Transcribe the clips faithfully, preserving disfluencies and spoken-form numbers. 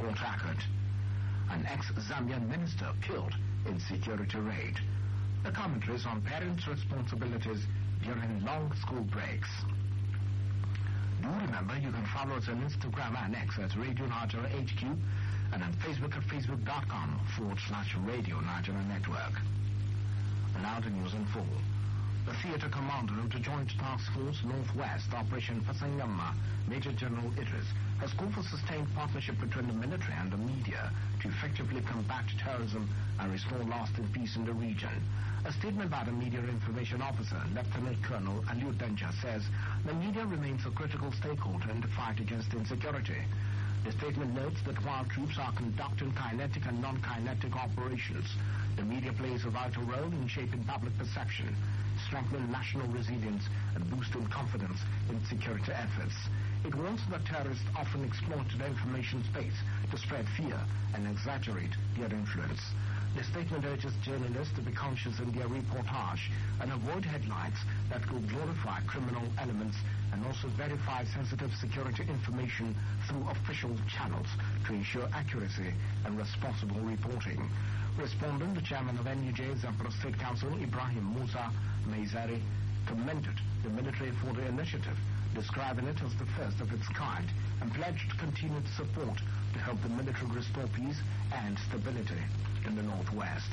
Port Harcourt. An ex-Zambian minister killed in security raid. The commentaries on parents' responsibilities during long school breaks. Do remember you can follow us on Instagram and X at Radio Nigeria H Q and on Facebook at facebook.com forward slash Radio Nigeria Network. Now the news in full. The theatre commander of the Joint Task Force Northwest, Operation Fasangama, Major General Idris, has called for sustained partnership between the military and the media to effectively combat terrorism and restore lasting peace in the region. A statement by the Media Information Officer, Lieutenant Colonel Aliu Denja, says the media remains a critical stakeholder in the fight against insecurity. The statement notes that while troops are conducting kinetic and non-kinetic operations, the media plays a vital role in shaping public perception, strengthening national resilience, and boosting confidence in security efforts. It warns that terrorists often exploit the information space to spread fear and exaggerate their influence. The statement urges journalists to be conscious in their reportage and avoid headlines that could glorify criminal elements and also verify sensitive security information through official channels to ensure accuracy and responsible reporting. Responding, the chairman of N U J Zamfara State Council, Ibrahim Musa Meizari, commended the military for the initiative, describing it as the first of its kind, and pledged continued support to help the military restore peace and stability in the Northwest.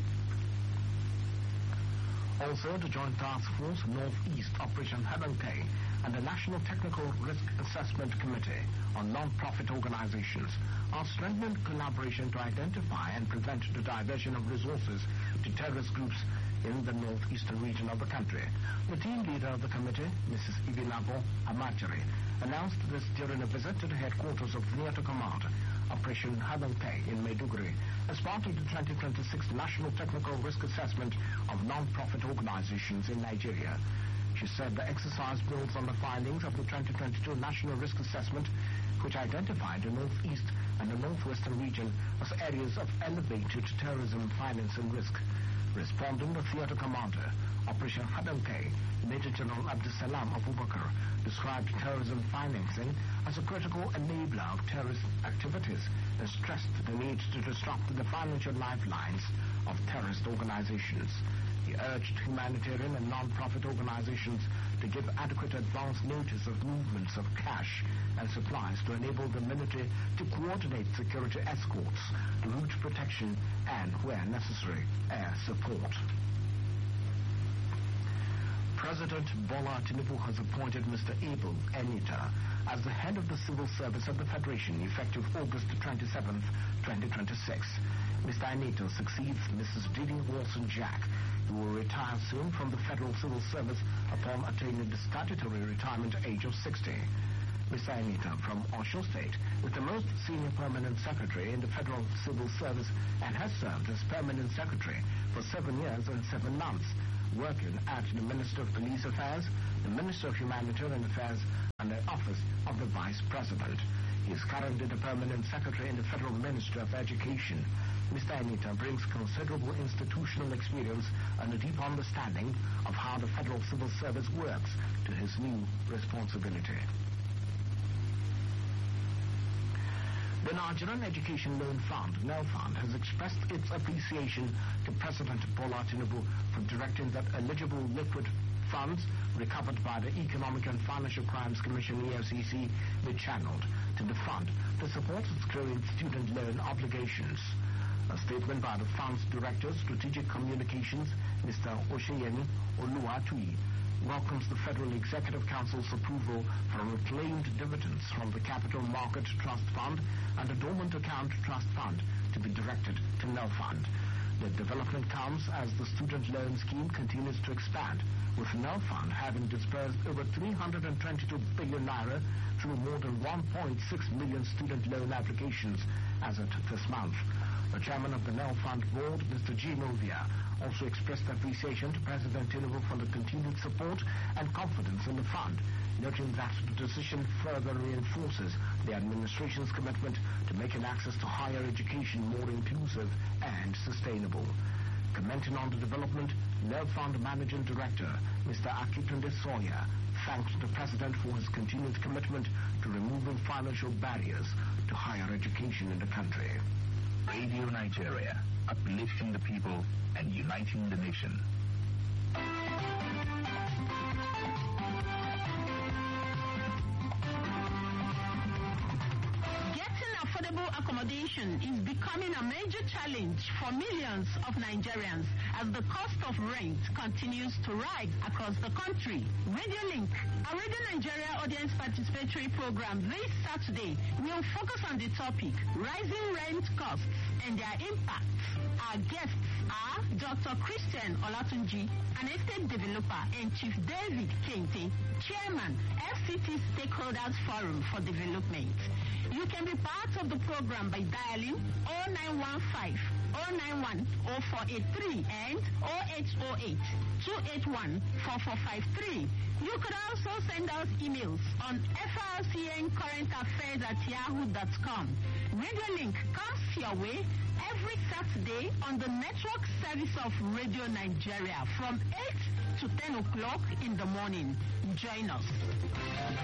Also, the Joint Task Force Northeast Operation Habankei and the National Technical Risk Assessment Committee on Non-Profit Organizations are strengthening collaboration to identify and prevent the diversion of resources to terrorist groups in the northeastern region of the country. The team leader of the committee, Missus Ibinabo Amachari, announced this during a visit to the headquarters of Theatre Command, Operation Habankei in Maiduguri, as part of the twenty twenty-six National Technical Risk Assessment of Non-Profit Organizations in Nigeria. She said the exercise builds on the findings of the twenty twenty-two National Risk Assessment, which identified the Northeast and the Northwestern region as areas of elevated terrorism financing risk. Responding, the theatre commander, Operation Habankei, Major General Abdusalam Abubakar, described terrorism financing as a critical enabler of terrorist activities and stressed the need to disrupt the financial lifelines of terrorist organizations. He urged humanitarian and non-profit organizations to give adequate advance notice of movements of cash and supplies to enable the military to coordinate security escorts, route protection, and, where necessary, air support. President Bola Tinubu has appointed Mister Abel Enita as the head of the Civil Service of the Federation effective August twenty-seventh, twenty twenty-six. Mister Enita succeeds Missus Didi Wilson-Jack, who will retire soon from the Federal Civil Service upon attaining the statutory retirement age of sixty. Mister Enita from Osho State is the most senior permanent secretary in the Federal Civil Service and has served as permanent secretary for seven years and seven months, working at the Minister of Police Affairs, the Minister of Humanitarian Affairs, and the Office of the Vice President. He is currently the permanent secretary in the Federal Ministry of Education. Mister Enita brings considerable institutional experience and a deep understanding of how the Federal Civil Service works to his new responsibility. The Nigerian Education Loan Fund, NELFund, has expressed its appreciation to President Bola Tinubu for directing that eligible liquid funds recovered by the Economic and Financial Crimes Commission E F C C be channeled to the fund to support its growing student loan obligations. A statement by the fund's Director, Strategic Communications, Mister Osheyemi Oluwatui, welcomes the Federal Executive Council's approval for reclaimed dividends from the Capital Market Trust Fund and the Dormant Account Trust Fund to be directed to NELFund. The development comes as the student loan scheme continues to expand, with NELFund having disbursed over three hundred twenty-two billion naira through more than one point six million student loan applications as of this month. The chairman of the NELFund board, Mister G. Novia, also expressed appreciation to President Tinubu for the continued support and confidence in the fund, noting that the decision further reinforces the administration's commitment to making access to higher education more inclusive and sustainable. Commenting on the development, NELFund Managing Director, Mister Akitunde Sawyer, thanked the President for his continued commitment to removing financial barriers to higher education in the country. Radio Nigeria, uplifting the people and uniting the nation. Accommodation is becoming a major challenge for millions of Nigerians as the cost of rent continues to rise across the country. Radio Link, a Radio Nigeria audience participatory program this Saturday, will focus on the topic, rising rent costs and their impact. Our guests are Doctor Christian Olatunji, an estate developer, and Chief David Kente, Chairman, F C T Stakeholders Forum for Development. You can be part of the program by dialing oh nine one five, oh nine one, oh four eight three and oh eight oh eight, two eight one, four four five three. You could also send us emails on f r c n current affairs at yahoo dot com. Radio Link comes your way every Saturday on the network service of Radio Nigeria from eight to ten o'clock in the morning. Join us.